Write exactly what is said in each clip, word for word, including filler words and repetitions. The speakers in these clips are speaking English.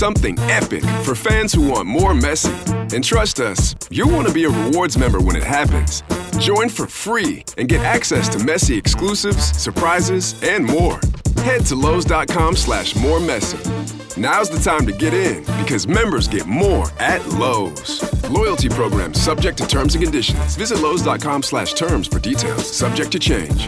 Something epic for fans who want more Messi. And trust us, you'll want to be a rewards member when it happens. Join for free and get access to Messi exclusives, surprises, and more. Head to Lowe's.com slash more Messi. Now's the time to get in because members get more at Lowe's. Loyalty program subject to terms and conditions. Visit Lowe's.com slash terms for details. Subject to change.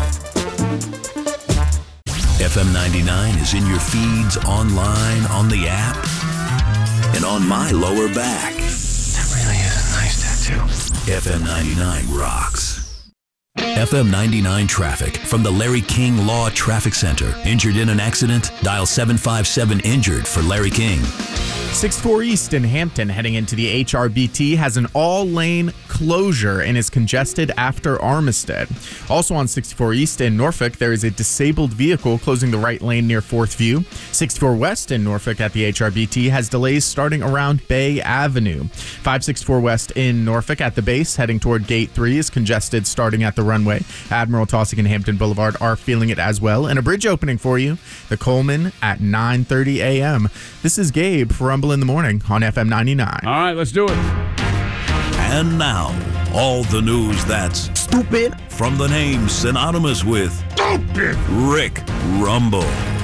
F M ninety-nine is in your feeds, online, on the app, and on my lower back. That really is a nice tattoo. F M ninety-nine rocks. F M ninety-nine traffic from the Larry King Law Traffic Center. Injured in an accident? Dial seven five seven injured for Larry King. sixty-four East in Hampton heading into the H R B T has an all-lane closure and is congested after Armistead. Also on sixty-four East in Norfolk, there is a disabled vehicle closing the right lane near fourth View. sixty-four West in Norfolk at the H R B T has delays starting around Bay Avenue. five sixty-four West in Norfolk at the base heading toward Gate three is congested starting at the runway. Admiral Taussig and Hampton Boulevard are feeling it as well. And a bridge opening for you, the Coleman at nine thirty a.m. This is Gabe for Rumble in the Morning on F M ninety-nine. All right, let's do it. And now, all the news that's stupid from the name synonymous with stupid Rick Rumble.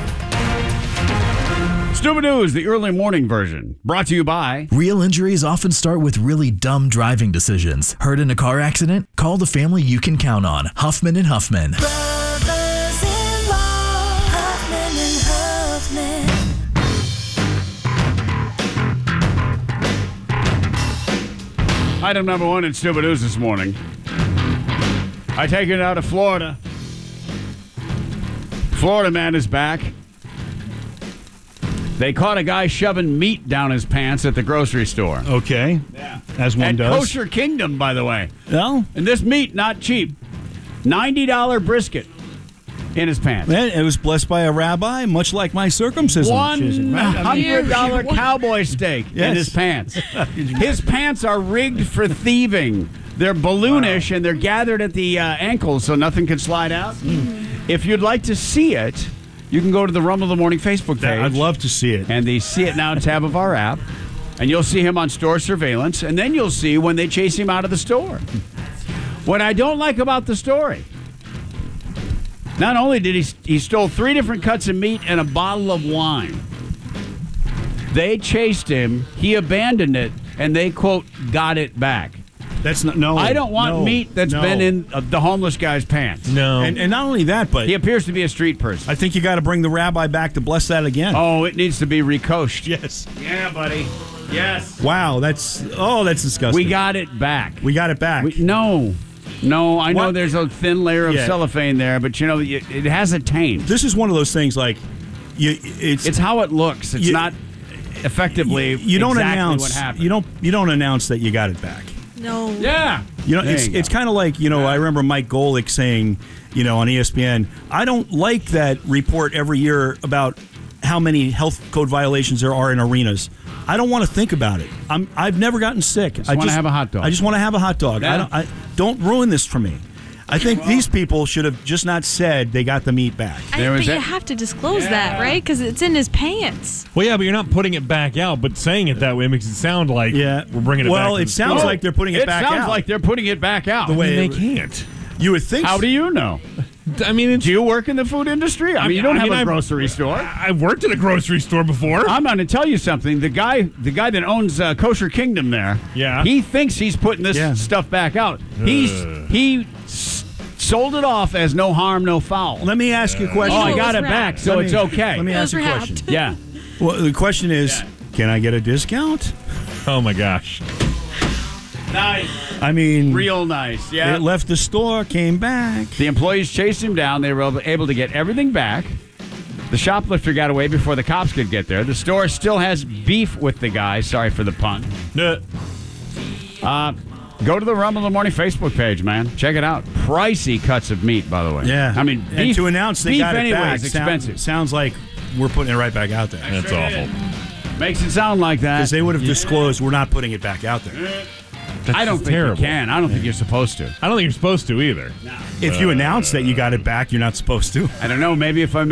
Stupid News, the early morning version, brought to you by... Real injuries often start with really dumb driving decisions. Hurt in a car accident? Call the family you can count on. Huffman and Huffman. Item number one in Stupid News this morning. I take it out of Florida. Florida man is back. They caught a guy shoving meat down his pants at the grocery store. Okay. Yeah. As one at does. Kosher Kingdom, by the way. Well, and this meat, not cheap. ninety dollars brisket in his pants. Man, it was blessed by a rabbi, much like my circumcision. one hundred dollars cowboy steak Yes. in his pants. His pants are rigged for thieving. They're balloonish, wow. And they're gathered at the uh, ankles so nothing can slide out. Mm. If you'd like to see it, you can go to the Rumble of the Morning Facebook page. I'd love to see it. And the See It Now tab of our app. And you'll see him on store surveillance. And then you'll see when they chase him out of the store. What I don't like about the story, not only did he he stole three different cuts of meat and a bottle of wine. They chased him, he abandoned it, and they, quote, got it back. That's not, no. I don't want no, meat that's no. been in uh, the homeless guy's pants. No. And, and not only that, but... He appears to be a street person. I think you got to bring the rabbi back to bless that again. Oh, it needs to be recoshed. Yes. Yeah, buddy. Yes. Wow, that's... Oh, that's disgusting. We got it back. We got it back. We, no. No, I know What? there's a thin layer of Yeah. cellophane there, but, you know, it, it has a taint. This is one of those things like... You, it's, it's how it looks. It's you, not effectively you, you don't exactly announce, what happened. You don't, you don't announce that you got it back. No. Yeah. You know, There it's you it's go. kind of like, you know, Yeah. I remember Mike Golick saying, you know, on E S P N, I don't like that report every year about how many health code violations there are in arenas. I don't want to think about it. I'm I've never gotten sick. Just I wanna have a hot dog. I just want to have a hot dog. Yeah. I don't I, don't ruin this for me. I think Well- these people should have just not said they got the meat back. I, There but was you that- have to disclose Yeah. that, right? Because it's in his pants. Well, yeah, but you're not putting it back out, but saying it that way makes it sound like Yeah. we're bringing it back. Well, to it the sounds store. like they're putting it, It back sounds out. like they're putting it back out. The way they it- can't. You would think How so. do you know? I mean, it's, Do you work in the food industry? I mean, you don't I have mean, a I've- grocery store. I've worked at a grocery store before. I'm going to tell you something. The guy, the guy that owns uh, Kosher Kingdom there, Yeah. he thinks he's putting this Yeah. stuff back out. He's Ugh. he s- sold it off as no harm, no foul. Let me ask you a oh, question. I It got was it back, wrapped. so Let it's me- okay. Let me It ask was you a question. wrapped. yeah. Well, the question is, can I get a discount? Oh my gosh. Nice. I mean, Real nice. Yeah. it left the store, came back. The employees chased him down. They were able to get everything back. The shoplifter got away before the cops could get there. The store still has beef with the guy. Sorry for the pun. Uh, go to the Rumble in the Morning Facebook page, man. Check it out. Pricey cuts of meat, by the way. Yeah. I mean, and beef, to announce they beef got it anyway back is sound- expensive. sounds like we're putting it right back out there. That's Sure awful. did. Makes it sound like that. Because they would have disclosed we're not putting it back out there. That's I don't think terrible. you can. I don't think you're supposed to. I don't think you're supposed to either. If you announce that you got it back, you're not supposed to. I don't know. Maybe if I